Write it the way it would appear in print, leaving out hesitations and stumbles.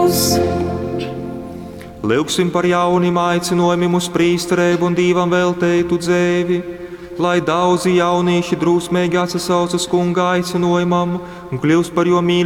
Lūgsim par jauniem aicinājumiem uz prīsterību un Dievam veltītu dzīvi, lai daudzi jaunieši drūsmīgi atsasaucas Kunga aicinājumam un kļūst par jo mīļākajiem